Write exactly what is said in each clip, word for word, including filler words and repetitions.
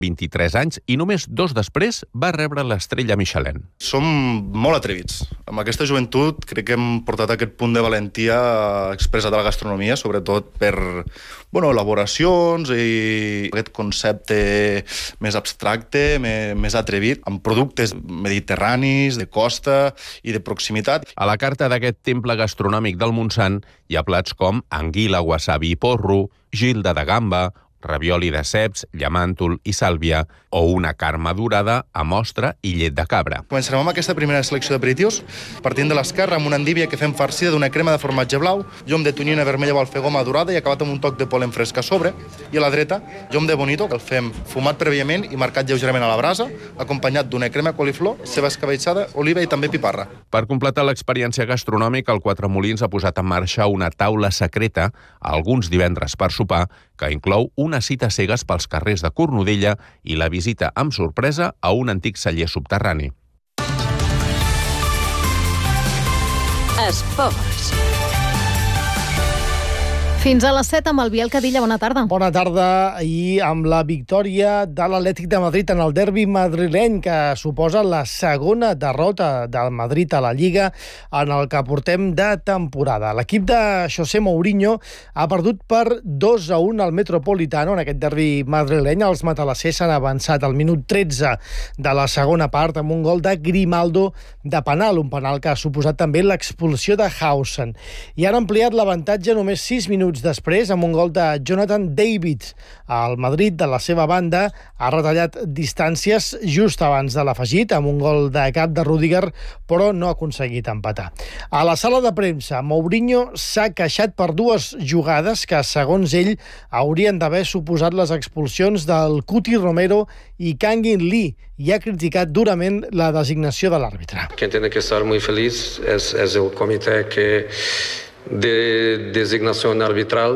vint-i-tres anys, i només dos després va rebre l'estrella Michelin. Som molt atrevits. Amb aquesta joventut crec que hem portat aquest punt de valentia expressat a la gastronomia, sobretot per bueno, elaboracions i aquest concepte més abstracte, més, més atrevit, amb productes mediterranis, de costa i de proximitat. A la carta d'aquest temple gastronòmic del Montsant hi ha plats com anguila, wasabi i porro, gilda de gamba, ravioli de ceps, llamàntol i sàlvia o una carn madurada a mostra i llet de cabra. Començarem amb aquesta primera selecció d'aperitius, partint de l'esquerra amb una endívia que fem farcida d'una crema de formatge blau, llom de tonyina vermella o alfegó madurada i acabat amb un toc de polen fresc a sobre, i a la dreta, llom de bonito, que el fem fumat prèviament i marcat lleugerament a la brasa, acompanyat d'una crema coliflor, ceba escabetxada, oliva i també piparra. Per completar l'experiència gastronòmica, el Quatre Molins ha posat en marxa una taula secreta, alguns divendres per sopar, que inclou una cita cegues pels carrers de Cornudella i la visita amb sorpresa a un antic celler subterrani. Esports. Fins a les set amb el Biel Cadilla. Bona tarda. Bona tarda, i amb la victòria de l'Atlètic de Madrid en el derbi madrileny, que suposa la segona derrota del Madrid a la Lliga en el que portem de temporada. L'equip de José Mourinho ha perdut per dos a un al Metropolitano en aquest derbi madrileny. Els matalassers han avançat al minut tretze de la segona part amb un gol de Grimaldo de penal, un penal que ha suposat també l'expulsió de Hausen. I han ampliat l'avantatge només sis minuts després amb un gol de Jonathan David. El Madrid, de la seva banda, ha retallat distàncies just abans de l'afegit amb un gol de cap de Rüdiger, però no ha aconseguit empatar. A la sala de premsa, Mourinho s'ha queixat per dues jugades que, segons ell, haurien d'haver suposat les expulsions del Cuti Romero i Kangin Lee, i ha criticat durament la designació de l'àrbitre. Quien tiene que estar muy feliz es, es el comité que de designación arbitral,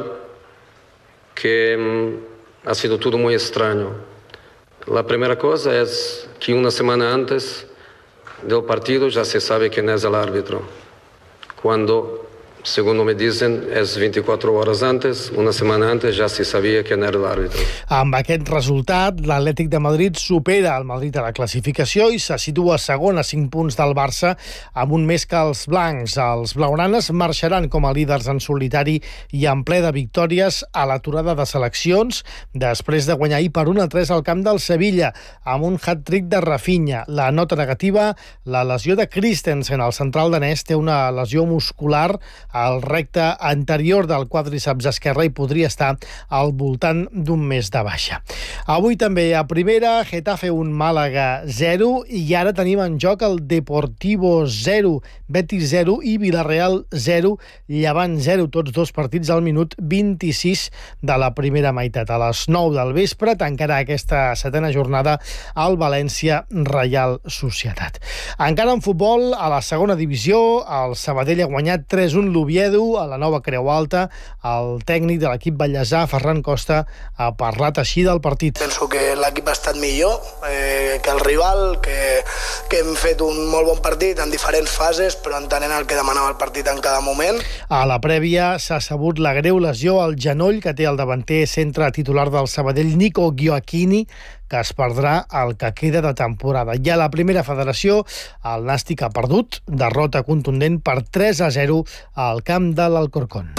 que mm, ha sido todo muy extraño. La primera cosa es que una semana antes del partido ya se sabe quién es el árbitro. Cuando, según me dicen, es veinticuatro horas antes, una semana antes ya se sabía quién era el árbitro. Amb aquest resultat, l'Atlètic de Madrid supera el Madrid a la classificació i se situa segon a cinc punts del Barça, amb un més que els blancs. Els blaugranes marxaran com a líders en solitari i en ple de victòries a l'aturada de seleccions, després de guanyar ahir per un a tres al camp del Sevilla, amb un hat-trick de Rafinha. La nota negativa, la lesió de Christensen, el central danès, té una lesió muscular al recte anterior del quàdriceps esquerre i podria estar al voltant d'un mes de baixa. Avui també a primera, Getafe un, Màlaga zero, i ara tenim en joc el Deportivo zero, Betis zero i Villarreal zero, Llevant zero, tots dos partits al minut vint-i-sis de la primera meitat. A les nou del vespre tancarà aquesta setena jornada al València Reial Societat. Encara en futbol, a la segona divisió, el Sabadell ha guanyat tres a un l'Oviedo a la nova Creu Alta. El tècnic de l'equip ballesà, Ferran Costa, ha parlat així del partit. Penso que l'equip ha estat millor eh, que el rival, que, que hem fet un molt bon partit en diferents fases, però entenent el que demanava el partit en cada moment. A la prèvia s'ha sabut la greu lesió al genoll que té el davanter centre titular del Sabadell, Nico Gioacchini, que es perdrà el que queda de temporada. I a la primera federació, el Nàstic ha perdut, derrota contundent per tres a zero al camp de l'Alcorcón.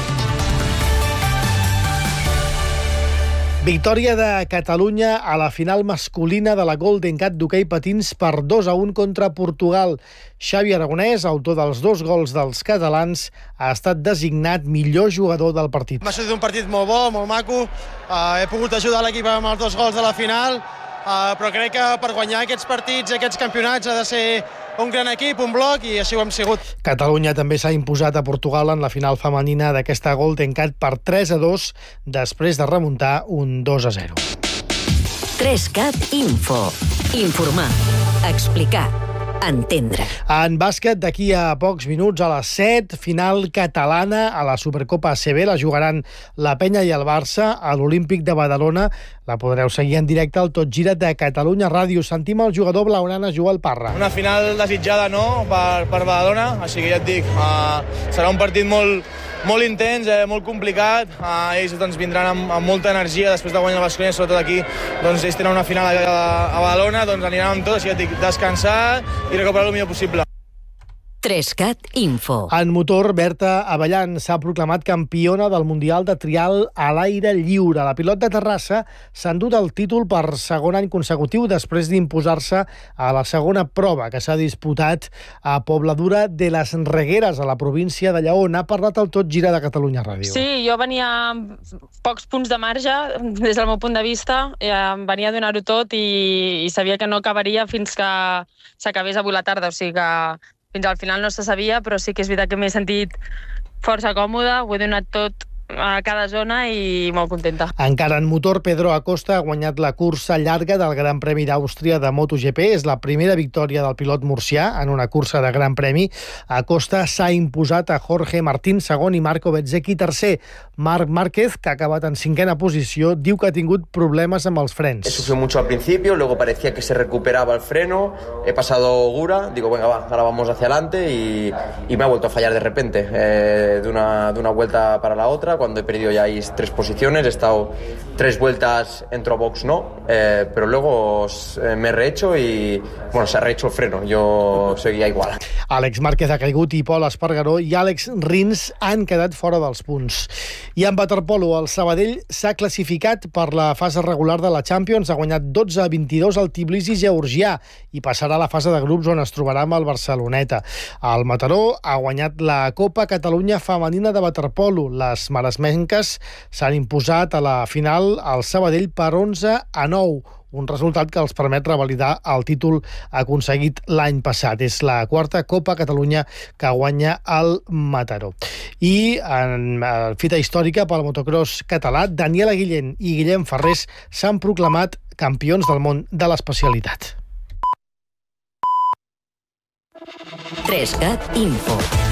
Victòria de Catalunya a la final masculina de la Golden Cat d'hoquei patins per dos a un contra Portugal. Xavi Aragonès, autor dels dos gols dels catalans, ha estat designat millor jugador del partit. M'ha sortit un partit molt bo, molt maco. Uh, he pogut ajudar l'equip amb els dos gols de la final, uh, però crec que per guanyar aquests partits, aquests campionats, ha de ser un gran equip, un bloc, i així ho hem sigut. Catalunya també s'ha imposat a Portugal en la final femenina d'aquesta Golden Cat per tres a dos, després de remuntar un dos a zero. tres cat Info. Informar. Explicar. Entendre. En bàsquet, d'aquí a pocs minuts, a les set, final catalana a la Supercopa A C B. La jugaran la Penya i el Barça a l'Olímpic de Badalona. La podreu seguir en directe al Tot Gira de Catalunya Ràdio. Sentim el jugador blaugrana Joel Parra. Una final desitjada, no?, per, per Badalona, així que ja et dic, uh, serà un partit molt, molt intens, eh, molt complicat. Eh, ells doncs, vindran amb, amb molta energia després de guanyar el Baskonia, sobretot aquí. Doncs, ells tenen una final a, a, a Badalona, doncs aniran amb tot, així que dic, descansar i recuperar el millor possible. trescat Info. En motor, Berta Avellan s'ha proclamat campiona del Mundial de Trial a l'aire lliure. La pilot de Terrassa s'ha endut el títol per segon any consecutiu després d'imposar-se a la segona prova que s'ha disputat a Pobladura de les Regueres, a la província de Lleó. N'ha parlat el Tot Gira de Catalunya Ràdio. Sí, jo venia amb pocs punts de marge, des del meu punt de vista. Em venia a donar-ho tot i, i sabia que no acabaria fins que s'acabés avui la tarda. O sigui que fins al final no se sabia, però sí que és veritat que m'he sentit força còmoda, ho he donat tot a cada zona i molt contenta. Encara en motor, Pedro Acosta ha guanyat la cursa llarga del Gran Premi d'Àustria de MotoGP. És la primera victòria del pilot murcià en una cursa de Gran Premi. Acosta s'ha imposat a Jorge Martín segon i Marco Bezzecchi tercer. Marc Márquez, que ha acabat en cinquena posició, diu que ha tingut problemes amb els frens. He sufrido mucho al principio, luego parecía que se recuperaba el freno, he pasado Gura, digo, venga, va, ahora vamos hacia adelante y, y me ha vuelto a fallar de repente, eh, de, una, de una vuelta para la otra, cuando he perdido ya ahí tres posiciones, he estado tres vueltas, entro a box no, eh, pero luego eh, me he rehecho y, bueno, se ha rehecho el freno, yo seguía igual. Àlex Márquez ha caigut i Pol Espargaró i Àlex Rins han quedat fora dels punts. I en waterpolo, el Sabadell s'ha classificat per la fase regular de la Champions, ha guanyat dotze a vint-i-dos al Tbilisi georgià i passarà a la fase de grups on es trobarà amb el Barceloneta. El Mataró ha guanyat la Copa Catalunya Femenina de waterpolo. Les maresmenques s'han imposat a la final al Sabadell per onze a nou, un resultat que els permet revalidar el títol aconseguit l'any passat. És la quarta Copa Catalunya que guanya el Mataró. I en fita històrica pel motocross català, Daniela Guillén i Guillem Ferrés s'han proclamat campions del món de l'especialitat. trescat Info.